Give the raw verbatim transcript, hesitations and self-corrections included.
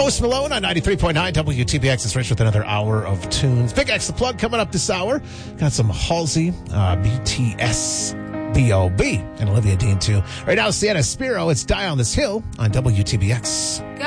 Post Malone on ninety-three point nine W T B X is rich with another hour of tunes. Big X The Plug coming up this hour. Got some Halsey, uh, B T S, B O B, and Olivia Dean too. Right now, Sienna Spiro. It's Die on This Hill on W T B X.